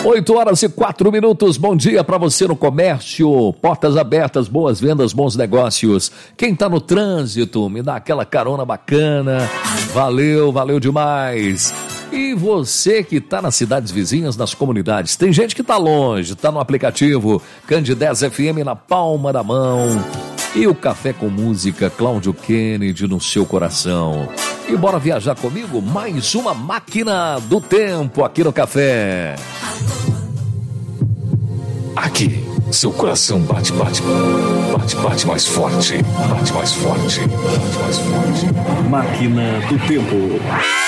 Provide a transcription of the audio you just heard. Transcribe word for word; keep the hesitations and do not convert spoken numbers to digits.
oito horas e quatro minutos, bom dia para você no comércio, portas abertas, boas vendas, bons negócios. Quem tá no trânsito, me dá aquela carona bacana, valeu, valeu demais. E você que tá nas cidades vizinhas, nas comunidades, tem gente que tá longe, tá no aplicativo Candidez F M na palma da mão. E o Café com Música, Cláudio Kennedy no seu coração. E bora viajar comigo? Mais uma máquina do tempo aqui no Café. Aqui, seu coração bate, bate, bate, bate mais forte. Bate mais forte, bate mais forte. Máquina do tempo.